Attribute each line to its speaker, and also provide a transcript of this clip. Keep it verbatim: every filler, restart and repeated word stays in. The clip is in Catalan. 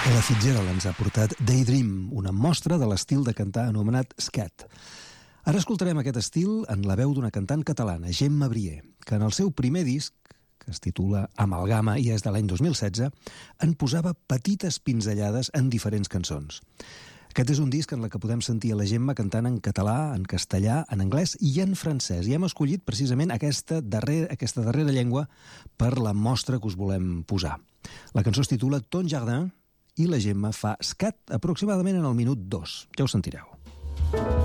Speaker 1: La Fitzgerald ens ha portat Daydream, una mostra de l'estil de cantar anomenat scat. Ara escoltarem aquest estil en la veu d'una cantant catalana, Gemma Brier, que en el seu primer disc, que es titula Amalgama i és de l'any dos mil setze, en posava petites pinzellades en diferents cançons. Aquest és un disc en el que podem sentir a la Gemma cantant en català, en castellà, en anglès i en francès. I hem escollit precisament aquesta darrera, aquesta darrera llengua per la mostra que us volem posar. La cançó es titula Ton Jardin i la Gemma fa scat aproximadament en el minut dos. Ja ho sentireu.